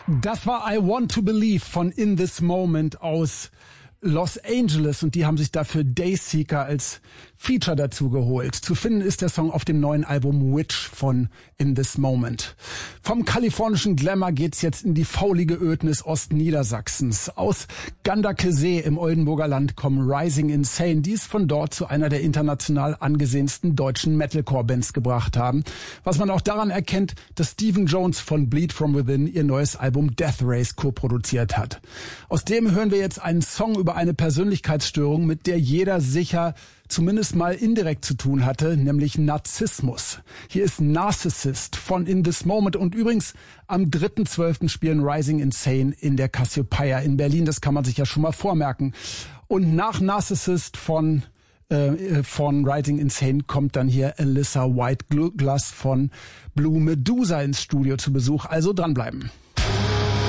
Das war I Want to Believe von In This Moment aus Los Angeles und die haben sich dafür Dayseeker als Feature dazu geholt. Zu finden ist der Song auf dem neuen Album Witch von In This Moment. Vom kalifornischen Glamour geht's jetzt in die faulige Ödnis Ostniedersachsens. Aus Ganderkesee im Oldenburger Land kommen Rising Insane, die es von dort zu einer der international angesehensten deutschen Metalcore-Bands gebracht haben. Was man auch daran erkennt, dass Stephen Jones von Bleed From Within ihr neues Album Death Race co-produziert hat. Aus dem hören wir jetzt einen Song über eine Persönlichkeitsstörung, mit der jeder sicher zumindest mal indirekt zu tun hatte, nämlich Narzissmus. Hier ist Narcissist von In This Moment und übrigens am 3.12. spielen Rising Insane in der Cassiopeia in Berlin. Das kann man sich ja schon mal vormerken. Und nach Narcissist von Rising Insane kommt dann hier Alyssa Whiteglass von Blue Medusa ins Studio zu Besuch. Also dranbleiben.